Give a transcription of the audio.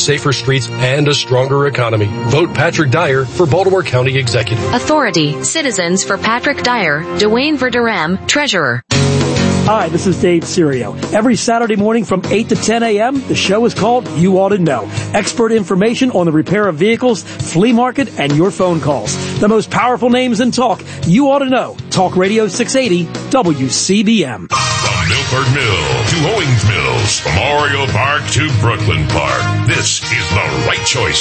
safer streets, and a stronger economy. Vote Patrick Dyer for Baltimore County Executive. Authority. Citizens for Patrick Dyer. Dwayne Verderame, Treasurer. Hi, this is Dave Serio. Every Saturday morning from 8 to 10 a.m., the show is called You Ought to Know. Expert information on the repair of vehicles, flea market, and your phone calls. The most powerful names in talk. You Ought to Know. Talk Radio 680, WCBM. From Milford Mill to Owings Mills, from Oriole Park to Brooklyn Park, this is the right choice